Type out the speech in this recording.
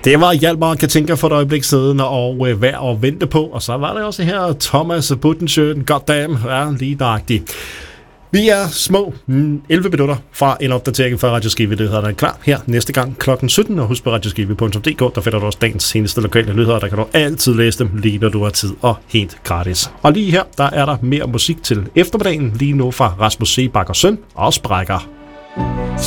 Det var Hjalmar Katinka for et øjeblik siden, og værd at vente på. Og så var det også her Thomas Buttenschøn, goddamn, ja, lige nøjagtigt. Vi er små 11 minutter fra en opdatering fra Radio Skive. Det er klar her næste gang klokken 17. Og husk på radioskive.dk, der finder du også dagens seneste lokale nyheder. Der kan du altid læse dem, lige når du har tid og helt gratis. Og lige her, der er der mere musik til eftermiddagen. Lige nu fra Rasmus Seebach og Søn og Sprækker.